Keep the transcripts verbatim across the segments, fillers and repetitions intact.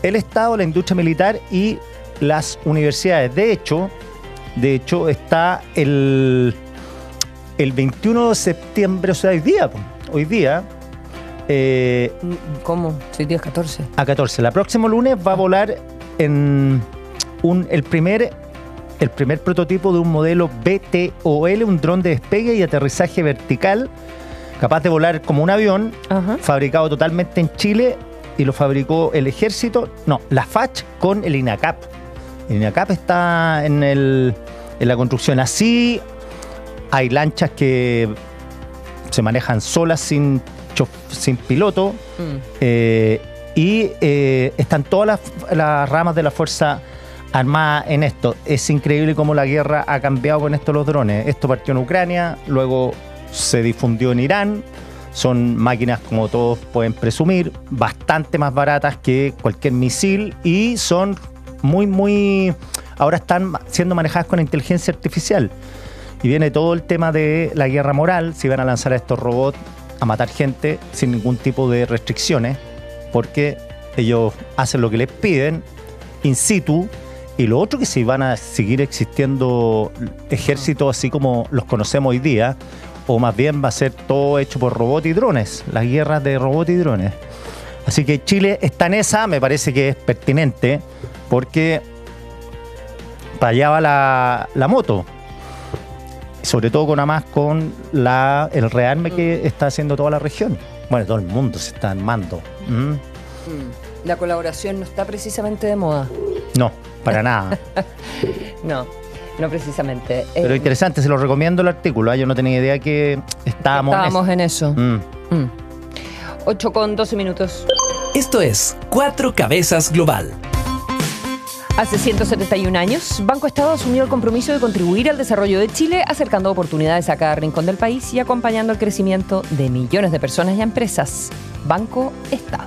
el Estado, la industria militar y las universidades. De hecho, de hecho está el, el veintiuno de septiembre, o sea, hoy día, hoy día. Eh, ¿Cómo? Si día es catorce. A catorce. El próximo lunes va a volar en un, el primer el primer prototipo de un modelo B T O L, un dron de despegue y aterrizaje vertical, capaz de volar como un avión, ajá, fabricado totalmente en Chile, y lo fabricó el Ejército, no, la F A C H con el INACAP. El INACAP está en, el, en la construcción. Así hay lanchas que se manejan solas sin, sin piloto, mm. eh, y eh, están todas las, las ramas de la Fuerza Armada en esto. Es increíble cómo la guerra ha cambiado con esto los drones. Esto partió en Ucrania, luego se difundió en Irán. Son máquinas, como todos pueden presumir, bastante más baratas que cualquier misil y son muy, muy... ahora están siendo manejadas con inteligencia artificial. Y viene todo el tema de la guerra moral, si van a lanzar a estos robots a matar gente sin ningún tipo de restricciones, porque ellos hacen lo que les piden in situ. Y lo otro, que si van a seguir existiendo ejércitos así como los conocemos hoy día, o más bien va a ser todo hecho por robots y drones, las guerras de robots y drones. Así que Chile está en esa, me parece que es pertinente, porque para allá va la, la moto. Sobre todo con además con la, el rearme que está haciendo toda la región. Bueno, todo el mundo se está armando. ¿Mm? La colaboración no está precisamente de moda. No, para nada. No, no precisamente. Pero eh, interesante, se lo recomiendo el artículo. ¿eh? Yo no tenía idea que estábamos, estábamos en eso. En eso. Mm. Mm. ocho con doce minutos. Esto es Cuatro Cabezas Global. Hace ciento setenta y un años, Banco Estado asumió el compromiso de contribuir al desarrollo de Chile, acercando oportunidades a cada rincón del país y acompañando el crecimiento de millones de personas y empresas. Banco Estado.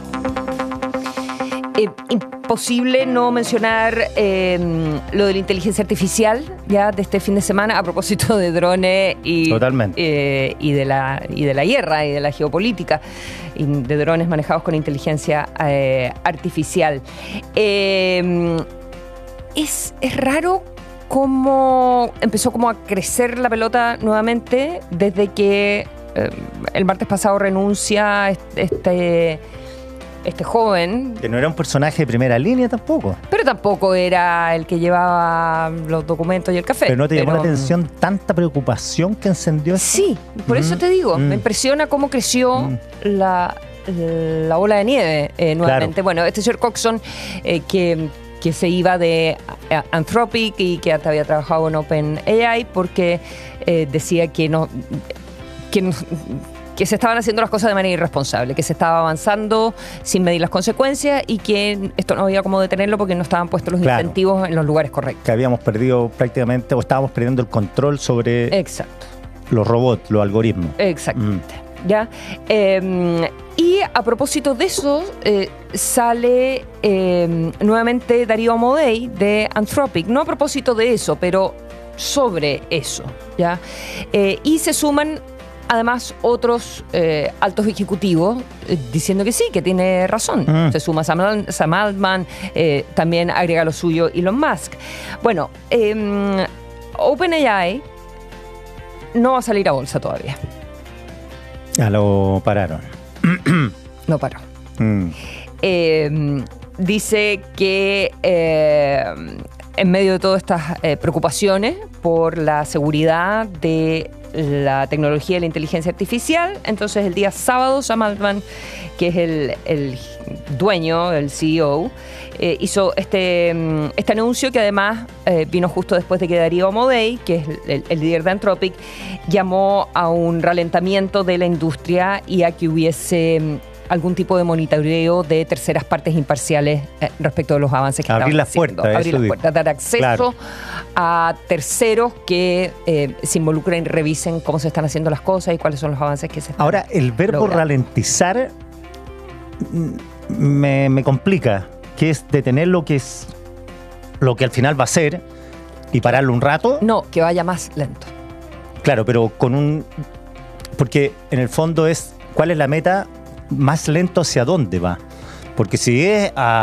Eh, imposible no mencionar eh, lo de la inteligencia artificial ya de este fin de semana a propósito de drones y, Totalmente. Eh, y, de la, y de la guerra y de la geopolítica y de drones manejados con inteligencia eh, artificial. Eh, es, es raro cómo empezó como a crecer la pelota nuevamente desde que eh, el martes pasado renuncia este... Este joven... Que no era un personaje de primera línea tampoco. Pero tampoco era el que llevaba los documentos y el café. Pero ¿no te llamó pero, la atención tanta preocupación que encendió esto? Sí, por mm, eso te digo. Mm. Me impresiona cómo creció mm. la, la ola de nieve eh, nuevamente. Claro. Bueno, este señor Coxon, eh, que, que se iba de Anthropic y que hasta había trabajado en OpenAI porque eh, decía que no... Que no que se estaban haciendo las cosas de manera irresponsable, que se estaba avanzando sin medir las consecuencias y que esto no había cómo detenerlo porque no estaban puestos los claro. incentivos en los lugares correctos. Que habíamos perdido prácticamente, o estábamos perdiendo el control sobre Exacto. los robots, los algoritmos. Exactamente. Mm. ¿Ya? Eh, y a propósito de eso, eh, sale eh, nuevamente Darío Amodei de Anthropic. No a propósito de eso, pero sobre eso. ¿Ya? Eh, y se suman además otros eh, altos ejecutivos eh, diciendo que sí, que tiene razón. Mm. Se suma Sam, Sam Altman, eh, también agrega lo suyo Elon Musk. Bueno, eh, OpenAI no va a salir a bolsa todavía. Ya lo pararon. No paró. Mm. Eh, dice que eh, en medio de todas estas eh, preocupaciones por la seguridad de la tecnología y la inteligencia artificial, entonces el día sábado Sam Altman, que es el, el dueño, el C E O, eh, hizo este, este anuncio que además eh, vino justo después de que Darío Amodei, que es el, el líder de Anthropic, llamó a un ralentamiento de la industria y a que hubiese algún tipo de monitoreo de terceras partes imparciales eh, respecto de los avances que abrir estaban haciendo. Puerta, abrir las puertas, dar acceso claro. a terceros que eh, se involucren y revisen cómo se están haciendo las cosas y cuáles son los avances que se están Ahora, el verbo logrando. Ralentizar me, me complica, que es detener lo que es lo que al final va a ser y pararlo un rato. No, que vaya más lento. Claro, pero con un... Porque en el fondo es, ¿cuál es la meta? Más lento hacia dónde va. Porque si es a